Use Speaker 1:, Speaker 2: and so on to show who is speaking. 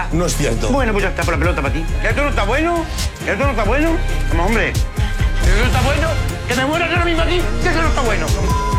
Speaker 1: no es cierto.
Speaker 2: Bueno, pues ya está, por la pelota para ti. ¿Esto no está bueno? ¿Esto no está bueno? Vamos, hombre. ¿Esto no está bueno? Que me muera yo ahora mismo aquí, que eso no está bueno.